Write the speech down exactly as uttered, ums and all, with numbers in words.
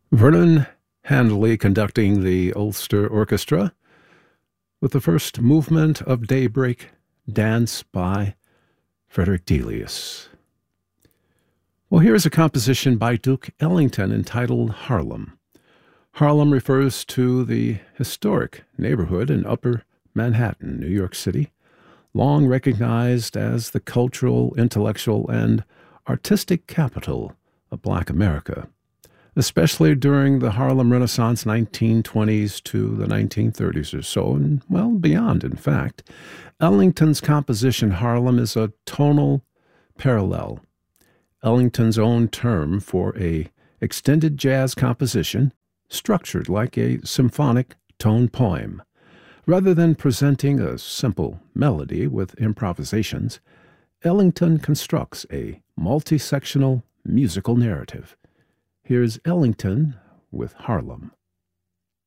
Vernon Handley conducting the Ulster Orchestra with the first movement of Daybreak Dance by Frederick Delius. Well, here's a composition by Duke Ellington entitled Harlem. Harlem refers to the historic neighborhood in Upper Manhattan, New York City, long recognized as the cultural, intellectual, and artistic capital of Black America, especially during the Harlem Renaissance nineteen twenties to the nineteen thirties or so, and, well, beyond, in fact. Ellington's composition Harlem is a tonal parallel, Ellington's own term for a extended jazz composition structured like a symphonic tone poem. Rather than presenting a simple melody with improvisations, Ellington constructs a multi-sectional musical narrative. Here's Ellington with Harlem.